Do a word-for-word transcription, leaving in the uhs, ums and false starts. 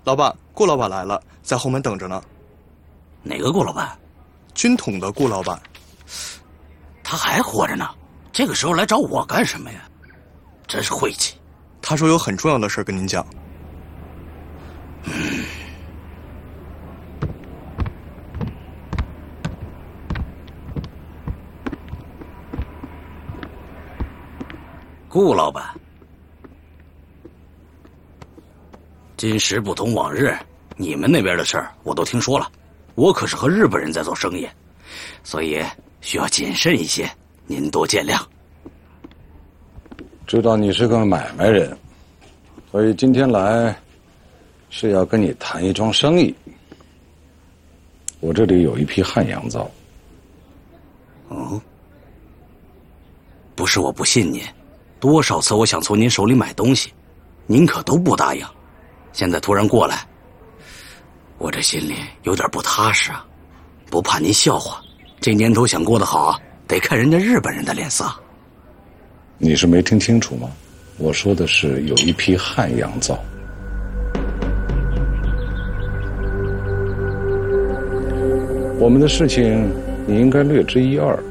老板，顾老板来了，在后门等着呢。 哪个顾老板？ 军统的顾老板。 他还活着呢，这个时候来找我干什么呀？真是晦气。 他说有很重要的事跟您讲。 嗯。顾老板，今时不同往日，你们那边的事儿我都听说了。我可是和日本人在做生意，所以需要谨慎一些，您多见谅。 知道你是个买卖人，所以今天来是要跟你谈一桩生意。我这里有一批汉阳皂。 哦，不是我不信您，多少次我想从您手里买东西，您可都不答应。现在突然过来，我这心里有点不踏实啊。不怕您笑话，这年头想过得好，得看人家日本人的脸色。 你是没听清楚吗？我说的是有一批汉阳皂。我们的事情你应该略知一二。